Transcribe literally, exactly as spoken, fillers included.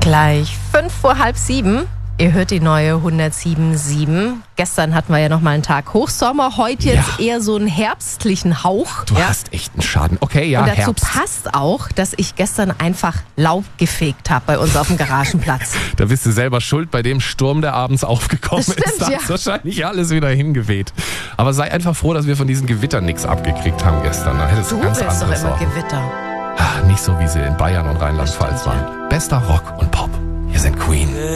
Gleich fünf vor halb sieben. Ihr hört die neue hundertsieben Komma sieben. Gestern hatten wir ja noch mal einen Tag Hochsommer. Heute jetzt Ja. eher so einen herbstlichen Hauch. Du ja. hast echt einen Schaden. Okay, ja, Und dazu Herbst. passt auch, dass ich gestern einfach Laub gefegt habe bei uns auf dem Garagenplatz. Da bist du selber schuld bei dem Sturm, der abends aufgekommen Das stimmt, ist. Da ja. ist wahrscheinlich alles wieder hingeweht. Aber sei einfach froh, dass wir von diesen Gewittern nichts abgekriegt haben gestern. Da hättest du Du ganz willst doch andere immer Sorgen. Gewitter. Ah, nicht so, wie sie in Bayern und Rheinland-Pfalz Das stimmt, waren. Bester Rock und Pop. Hier sind Queen.